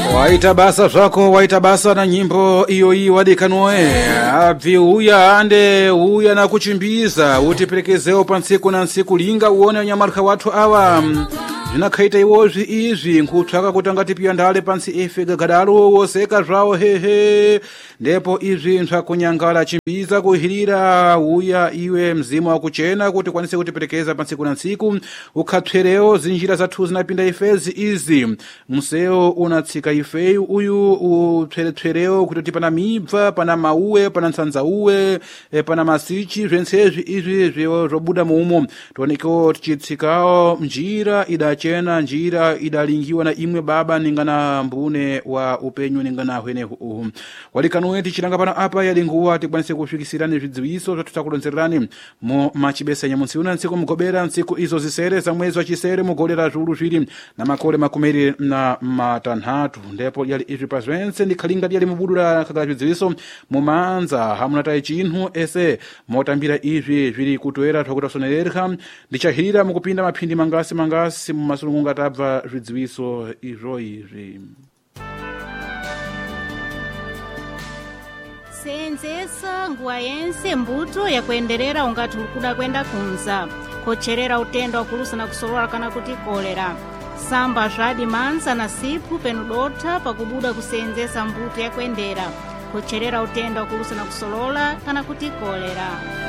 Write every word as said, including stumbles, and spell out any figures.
Waita basa zvako, waita basa na nyimbo iyo iyi wadikanoe abvi uya ande uya na kuchimbiza utiperekezeo pansiku na nsiku linga uone nyamarika watu awa zvinakhaita iwozvi izvi nkutsvaka kuti angatipia ndale pansi ife gagadalo woseka zvawo hehe ndipo izvi nzvakunyangala chimbiza kuhirira uya iwe mzimu wakuchena kuti kwanise kutiperekeza pansiku na nsiku ukhatswereo zinjira zathu zinapinda ifezi izi museo unatsika ifei uyu utsweretswereo kuti pana mibva pana mauwe pana nsanza uwe e, pana masichi zvensezvi izvi zvewo zvobuda mumo toneko tichitsikao njira ida chena njira idalingiwa na imwe baba ningana mbune wa upenyu ningana hwene uhu walikanoe tichilanga pano apa yalinguwa tikwanise kusvikisirani zvidziwiso zvatutakulonzerani mu machibesa nyamunsi una nsiku mugobera nsiku izo zisere za mwezi wa chisere mugolera zulu zviri na makole makumeri na matanhatu ndipo yali izvi pazvense ndikhalinga yali mubudura kakala zvidziwiso mumanza hamunatai chinhu ese motambira izvi zviri kutoera twakutasonererha ndichahirira mukupinda maphindi mangasi mangasi mumasulungu ngatabva zvidziwiso izvo izvi seenzesa nguwa yense mbuto yakuenderera ungati ulikuda kwenda kunza kocherera utenda wakulusa na kusolora kana kuti kolera samba zvadi manza na sipu penudota pakubuda kuseenzesa mbuto yakuendera kocherera utenda wakulusa na kusolora kana kuti kolera